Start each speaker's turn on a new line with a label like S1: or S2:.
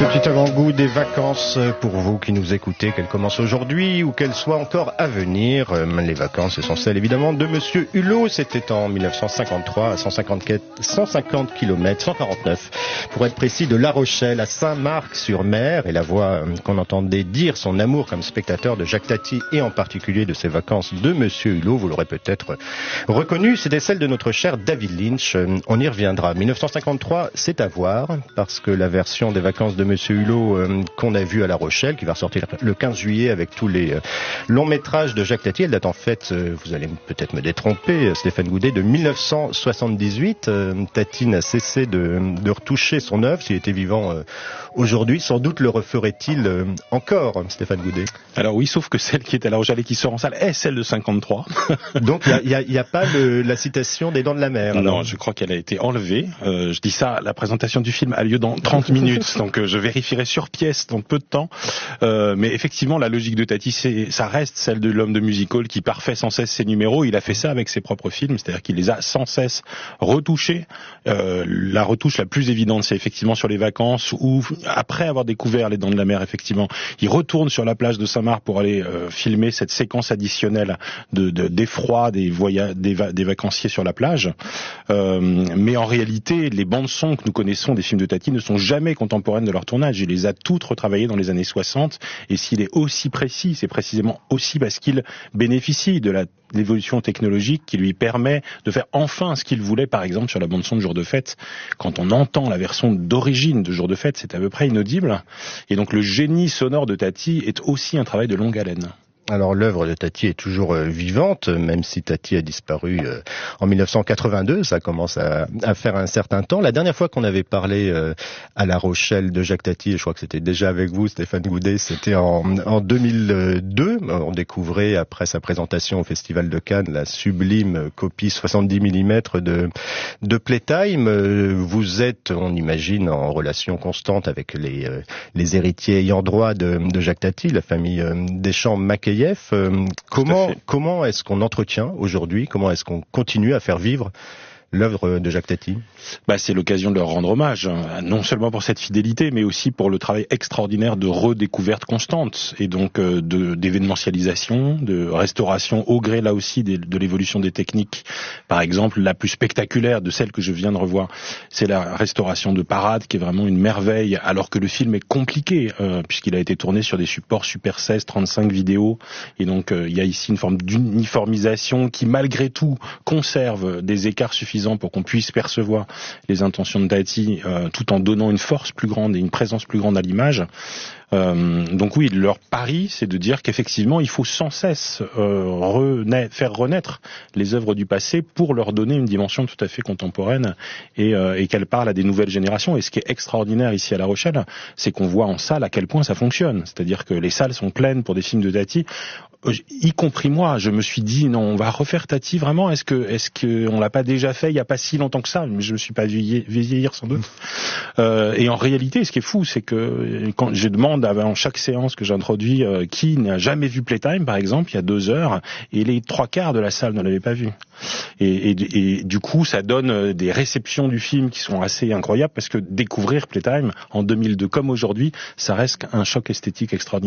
S1: Petit avant-goût des vacances pour vous qui nous écoutez, qu'elles commencent aujourd'hui ou qu'elles soient encore à venir. Les vacances, ce sont celles évidemment de Monsieur Hulot. C'était en 1953 à 150 km, 149 pour être précis, de La Rochelle à Saint-Marc-sur-Mer. Et la voix qu'on entendait dire son amour comme spectateur de Jacques Tati et en particulier de ses vacances de Monsieur Hulot, vous l'aurez peut-être reconnu, c'était celle de notre cher David Lynch. On y reviendra. 1953, c'est à voir parce que la version des vacances de Monsieur Hulot qu'on a vu à La Rochelle, qui va ressortir le 15 juillet avec tous les longs métrages de Jacques Tati, elle date en fait, vous allez peut-être me détromper, Stéphane Goudet, de 1978. Tati n'a cessé de retoucher son œuvre. S'il était vivant aujourd'hui, sans doute le referait-il encore, Stéphane Goudet.
S2: Alors oui, sauf que celle qui est à La Rochelle et qui sort en salle est celle de 53.
S1: Donc il y a pas la citation des Dents de la Mer.
S2: Non, je crois qu'elle a été enlevée. Je dis ça, la présentation du film a lieu dans 30 minutes, donc je vérifierai sur pièce dans peu de temps. Mais effectivement, la logique de Tati, ça reste celle de l'homme de music hall qui parfait sans cesse ses numéros. Il a fait ça avec ses propres films, c'est-à-dire qu'il les a sans cesse retouchés. La retouche la plus évidente, c'est effectivement sur les vacances où, après avoir découvert les Dents de la Mer, effectivement, il retourne sur la plage de Saint-Marc pour aller filmer cette séquence additionnelle d'effroi des vacanciers sur la plage. Mais en réalité, les bandes son que nous connaissons des films de Tati ne sont jamais contemporaines de leur tournage. Il les a toutes retravaillées dans les années 60. Et s'il est aussi précis, c'est précisément aussi parce qu'il bénéficie de l'évolution technologique qui lui permet de faire enfin ce qu'il voulait, par exemple sur la bande son de Jour de fête. Quand on entend la version d'origine de Jour de fête, c'est à peu près inaudible. Et donc le génie sonore de Tati est aussi un travail de longue haleine.
S1: Alors l'œuvre de Tati est toujours vivante, même si Tati a disparu en 1982, ça commence à faire un certain temps. La dernière fois qu'on avait parlé à La Rochelle de Jacques Tati, et je crois que c'était déjà avec vous, Stéphane Goudet, c'était en 2002. On découvrait, après sa présentation au Festival de Cannes, la sublime copie 70 mm de Playtime. Vous êtes, on imagine, en relation constante avec les héritiers ayant droit de Jacques Tati, la famille Deschamps-Macaïef. Comment est-ce qu'on entretient aujourd'hui, comment est-ce qu'on continue à faire vivre l'œuvre de Jacques Tati?
S2: C'est l'occasion de leur rendre hommage, non seulement pour cette fidélité, mais aussi pour le travail extraordinaire de redécouverte constante, et donc d'événementialisation, de restauration au gré, là aussi, de l'évolution des techniques. Par exemple, la plus spectaculaire de celle que je viens de revoir, c'est la restauration de Parade, qui est vraiment une merveille, alors que le film est compliqué, puisqu'il a été tourné sur des supports Super 16, 35 vidéos, et donc il y a ici une forme d'uniformisation qui, malgré tout, conserve des écarts suffisants pour qu'on puisse percevoir les intentions de Tati, tout en donnant une force plus grande et une présence plus grande à l'image. Donc oui, leur pari, c'est de dire qu'effectivement, il faut sans cesse faire renaître les œuvres du passé pour leur donner une dimension tout à fait contemporaine et qu'elles parlent à des nouvelles générations. Et ce qui est extraordinaire ici à La Rochelle, c'est qu'on voit en salle à quel point ça fonctionne. C'est-à-dire que les salles sont pleines pour des films de Tati. Y compris moi, je me suis dit non, on va refaire Tati vraiment. Est-ce que on l'a pas déjà fait il y a pas si longtemps que ça? Mais je me suis pas vieillir sans doute. Et en réalité, ce qui est fou, c'est que quand je demande avant chaque séance que j'introduis qui n'a jamais vu Playtime, par exemple, il y a 2 heures, et les 3/4 de la salle ne l'avaient pas vu. Et du coup, ça donne des réceptions du film qui sont assez incroyables parce que découvrir Playtime en 2002 comme aujourd'hui, ça reste un choc esthétique extraordinaire.